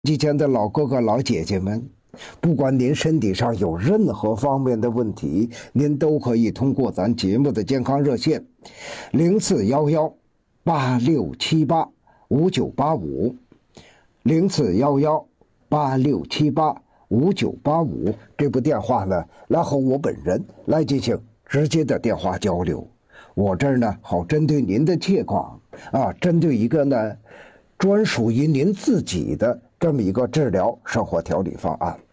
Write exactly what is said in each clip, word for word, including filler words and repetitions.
机前的老哥哥老姐姐们，不管您身体上有任何方面的问题，您都可以通过咱节目的健康热线零四幺幺八六七八五九八五零四幺幺八六七八五九八五这部电话呢，来和我本人来进行直接的电话交流。我这儿呢，好针对您的情况啊，针对一个呢专属于您自己的这么一个治疗生活调理方案。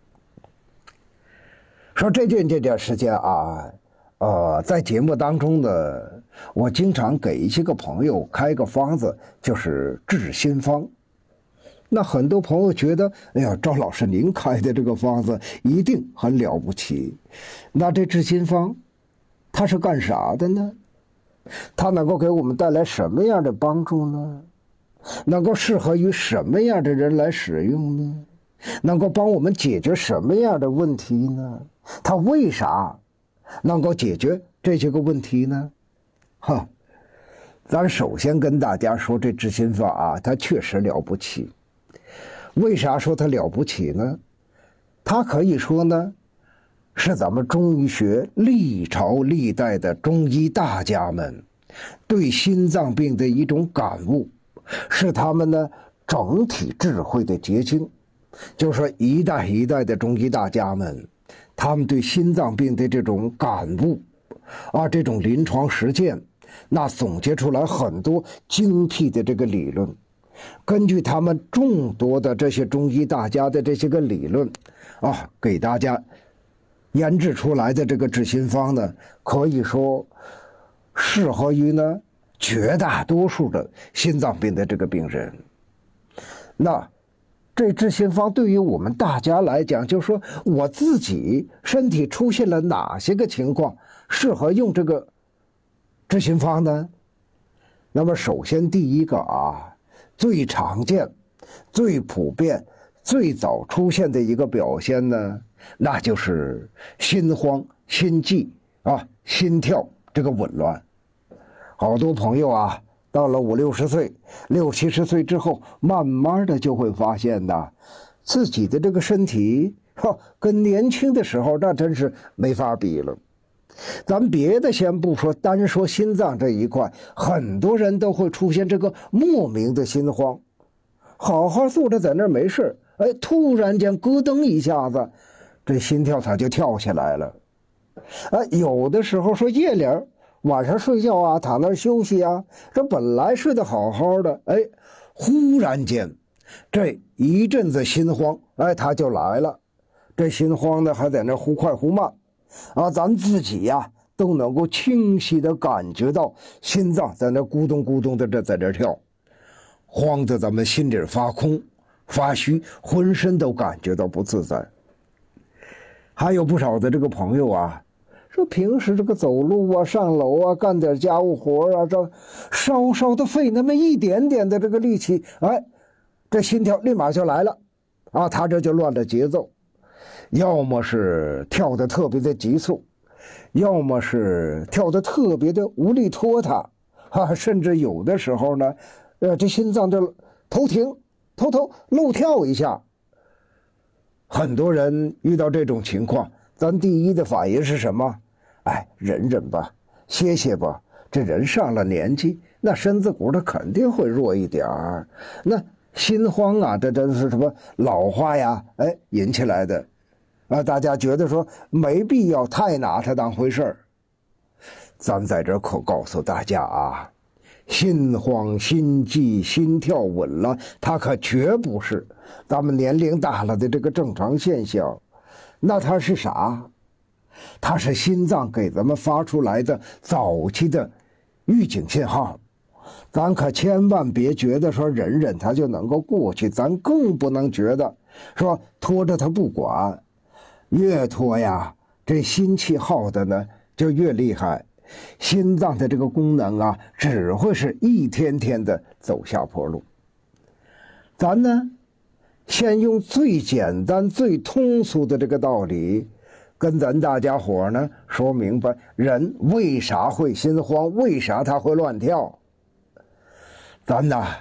说最近这段时间啊，呃，在节目当中呢，我经常给一些个朋友开个方子，就是治心方。那很多朋友觉得，哎呀，赵老师您开的这个方子一定很了不起。那这治心方，它是干啥的呢？它能够给我们带来什么样的帮助呢？能够适合于什么样的人来使用呢？能够帮我们解决什么样的问题呢？它为啥能够解决这些个问题呢？哈，咱首先跟大家说，这治心法啊，它确实了不起。为啥说它了不起呢？它可以说呢，是咱们中医学历朝历代的中医大家们对心脏病的一种感悟，是他们呢整体智慧的结晶。就是说一代一代的中医大家们，他们对心脏病的这种感悟啊，这种临床实践，那总结出来很多精辟的这个理论。根据他们众多的这些中医大家的这些个理论啊，给大家研制出来的这个治心方呢，可以说适合于呢绝大多数的心脏病的这个病人。那这治心方对于我们大家来讲，就是说我自己身体出现了哪些个情况适合用这个治心方呢？那么首先第一个啊，最常见、最普遍、最早出现的一个表现呢，那就是心慌、心悸啊、心跳这个紊乱。好多朋友啊，到了五六十岁、六七十岁之后，慢慢的就会发现呢，自己的这个身体哈，跟年轻的时候那真是没法比了。咱别的先不说，单说心脏这一块，很多人都会出现这个莫名的心慌，好好坐着在那儿没事，哎，突然间咯噔一下子，这心跳它就跳起来了。哎，有的时候说夜里晚上睡觉啊，躺那儿休息啊，这本来睡得好好的，哎，忽然间这一阵子心慌，哎，它就来了。这心慌呢，还在那忽快忽慢啊，咱自己呀、啊、都能够清晰的感觉到心脏在那咕咚咕咚的这在这跳，慌得咱们心里发空发虚，浑身都感觉到不自在。还有不少的这个朋友啊，说平时这个走路啊、上楼啊、干点家务活啊，这稍稍的费那么一点点的这个力气，哎，这心跳立马就来了啊，他这就乱了节奏。要么是跳得特别的急促，要么是跳得特别的无力拖沓啊，甚至有的时候呢，呃，这心脏就头停，偷偷漏跳一下。很多人遇到这种情况，咱第一的反应是什么？哎，忍忍吧，歇歇吧。这人上了年纪，那身子骨它肯定会弱一点儿。那心慌啊，这真是什么老化呀，哎，引起来的。啊，大家觉得说没必要太拿它当回事儿。咱在这可告诉大家啊，心慌、心悸、心跳紊乱，它可绝不是咱们年龄大了的这个正常现象。那它是啥？它是心脏给咱们发出来的早期的预警信号。咱可千万别觉得说忍忍它就能够过去，咱更不能觉得说拖着它不管。越拖呀，这心气耗的呢就越厉害，心脏的这个功能啊，只会是一天天的走下坡路。咱呢，先用最简单、最通俗的这个道理，跟咱大家伙呢说明白，人为啥会心慌，为啥他会乱跳。咱呢，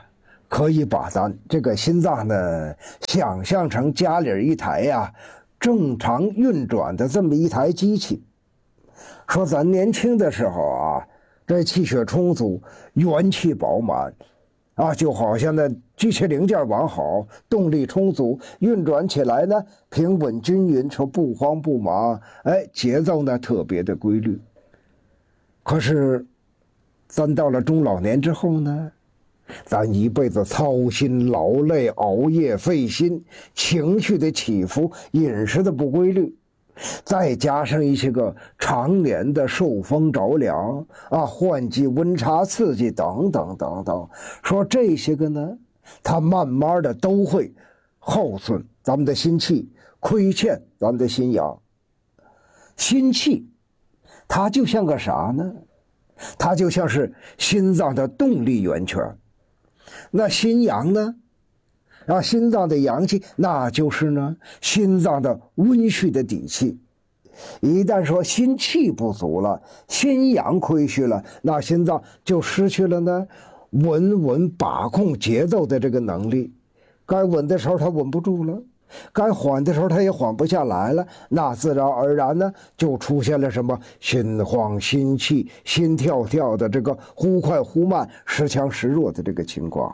可以把咱这个心脏呢想象成家里一台呀正常运转的这么一台机器。说咱年轻的时候啊，这气血充足，元气饱满啊，就好像那机器零件完好，动力充足，运转起来呢平稳均匀，说不慌不忙，哎，节奏呢特别的规律。可是咱到了中老年之后呢，咱一辈子操心劳累，熬夜费心，情绪的起伏，饮食的不规律，再加上一些个常年的受风着凉啊，换季温差刺激等等等等，说这些个呢，它慢慢的都会耗损咱们的心气，亏欠咱们的心阳。心气它就像个啥呢？它就像是心脏的动力源泉。那心阳呢？啊，心脏的阳气，那就是呢心脏的温煦的底气。一旦说心气不足了，心阳亏虚了，那心脏就失去了呢稳稳把控节奏的这个能力。该稳的时候它稳不住了，该缓的时候它也缓不下来了，那自然而然呢就出现了什么心慌心气、心跳跳的这个忽快忽慢、时强时弱的这个情况。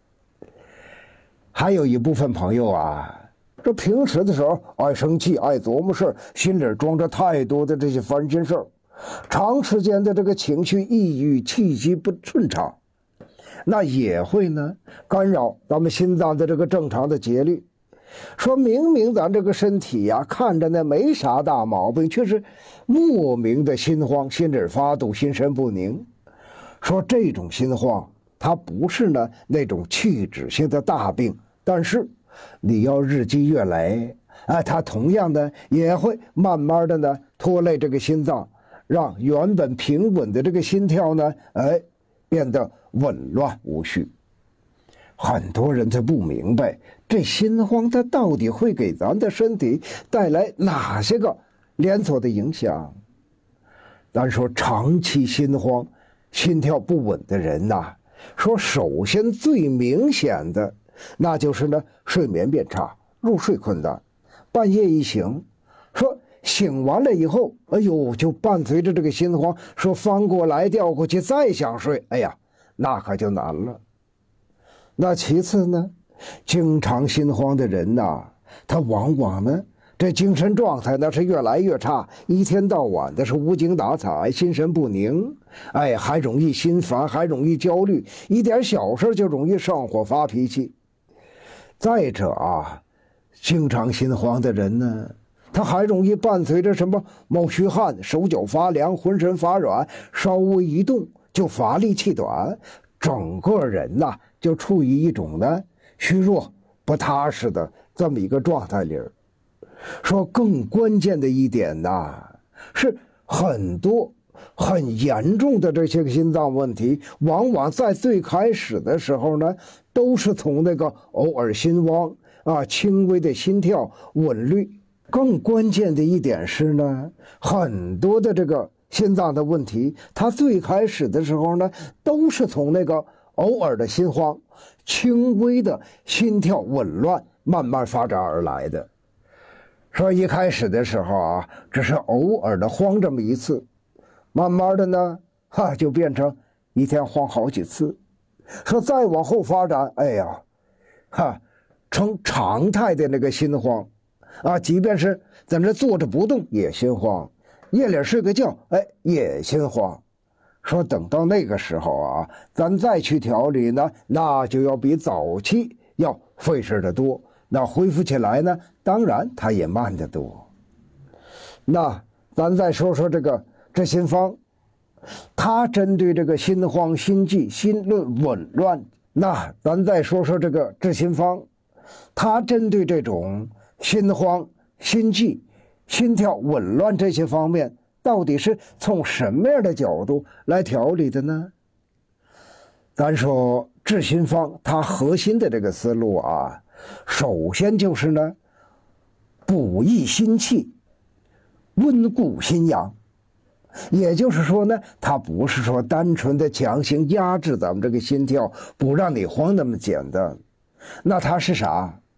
还有一部分朋友啊，这平时的时候爱生气、爱琢磨事儿，心里装着太多的这些烦心事儿，长时间的这个情绪抑郁、气机不顺畅，那也会呢干扰咱们心脏的这个正常的节律。说明明咱这个身体呀、啊、看着呢没啥大毛病，却是莫名的心慌、心里发堵、心神不宁。说这种心慌它不是呢那种器质性的大病，但是你要日积月累，哎，它同样的也会慢慢的呢拖累这个心脏，让原本平稳的这个心跳呢，哎，变得紊乱无序。很多人他不明白，这心慌它到底会给咱的身体带来哪些个连锁的影响。咱说长期心慌、心跳不稳的人呐、啊，说首先最明显的那就是呢睡眠变差，入睡困难，半夜一醒，说醒完了以后，哎呦，就伴随着这个心慌，说翻过来调过去再想睡，哎呀，那可就难了。那其次呢，经常心慌的人呐、啊，他往往呢这精神状态那是越来越差，一天到晚的是无精打采，心神不宁，哎，还容易心烦，还容易焦虑，一点小事就容易上火发脾气。再者啊，经常心慌的人呢，他还容易伴随着什么冒虚汗、手脚发凉、浑身发软，稍微一动就乏力气短，整个人呐、啊、就处于一种呢虚弱不踏实的这么一个状态里。说更关键的一点呐，是很多很严重的这些个心脏问题，往往在最开始的时候呢，都是从那个偶尔心慌啊、轻微的心跳、紊律。更关键的一点是呢，很多的这个心脏的问题，它最开始的时候呢，都是从那个偶尔的心慌、轻微的心跳紊乱慢慢发展而来的。说一开始的时候啊，只是偶尔的慌这么一次，慢慢的呢，哈，就变成一天慌好几次。说再往后发展，哎呀，哈，成常态的那个心慌，啊，即便是在那坐着不动也心慌，夜里睡个觉，哎，也心慌。说等到那个时候啊，咱再去调理呢，那就要比早期要费事的多。那恢复起来呢，当然它也慢得多。那咱再说说这个治心方，它针对这个心慌、心悸、心论紊乱。那咱再说说这个治心方，它针对这种心慌、心悸、心跳紊乱这些方面，到底是从什么样的角度来调理的呢？咱说治心方，它核心的这个思路啊，首先就是呢，补益心气，温固心阳。 也就是说呢，它不是说单纯的强行压制咱们这个心跳，不让你慌那么简单。那它是啥？